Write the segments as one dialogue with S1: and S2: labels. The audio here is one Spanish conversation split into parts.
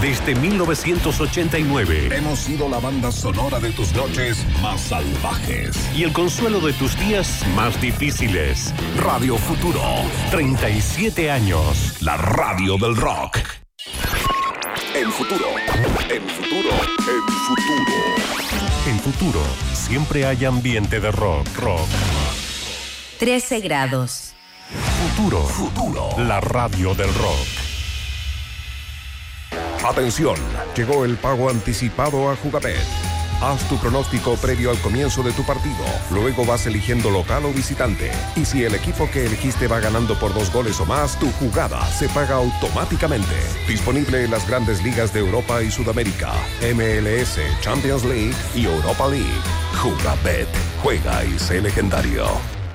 S1: Desde 1989.
S2: Hemos sido la banda sonora de tus noches más salvajes.
S1: Y el consuelo de tus días más difíciles.
S2: Radio Futuro.
S1: 37 años.
S2: La radio del rock. En Futuro. En Futuro. En Futuro.
S1: En Futuro, siempre hay ambiente de rock.
S3: 13 grados.
S2: Futuro.
S1: La radio del rock.
S2: Atención, llegó el pago anticipado a Jugabet. Haz tu pronóstico previo al comienzo de tu partido. Luego vas eligiendo local o visitante. Y si el equipo que elegiste va ganando por 2 goles o más, tu jugada se paga automáticamente. Disponible en las grandes ligas de Europa y Sudamérica, MLS, Champions League y Europa League. Jugabet. Juega y sé legendario.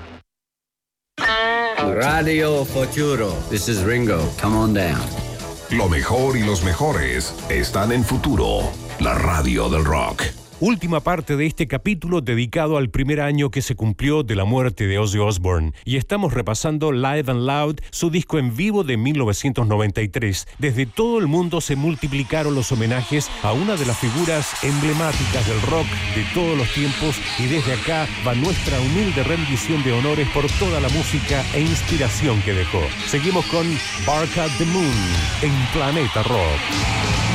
S4: Radio Futuro. This is Ringo. Come on down.
S2: Lo mejor y los mejores están en Futuro, la radio del rock.
S1: Última parte de este capítulo dedicado al primer año que se cumplió de la muerte de Ozzy Osbourne. Y estamos repasando Live and Loud, su disco en vivo de 1993. Desde todo el mundo se multiplicaron los homenajes a una de las figuras emblemáticas del rock de todos los tiempos. Y desde acá va nuestra humilde rendición de honores por toda la música e inspiración que dejó. Seguimos con Bark at the Moon en Planeta Rock.